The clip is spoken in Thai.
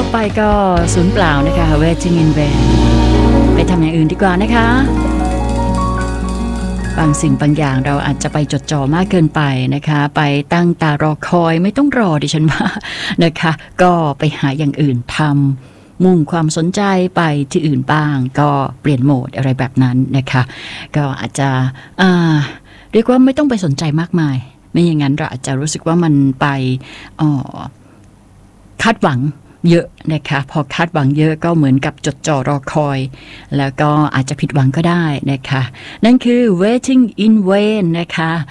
ไปก็สูญเปล่านะคะ Waiting in vain ไปทำอย่างอื่นดีกว่านะคะบางสิ่งบางอย่างเราอาจจะไปจดจ่อมากเกินไปนะคะไปตั้งตารอคอยไม่ต้องรอดิฉันว่านะคะก็ไปหาอย่างอื่นทำมุ่งความสนใจไปที่อื่นบ้างก็เปลี่ยนโหมดอะไรแบบนั้นนะคะก็อาจจะเรียกว่าไม่ต้องไปสนใจมากมายไม่อย่างนั้นเราอาจจะรู้สึกว่ามันไปคาดหวังเยอะนะคะพอคาดหวังเยอะก็เหมือนกับจดจ่อรอคอยแล้วก็อาจจะผิดหวังก็ได้นะคะนั่นคือ Waiting in Vain นะคะ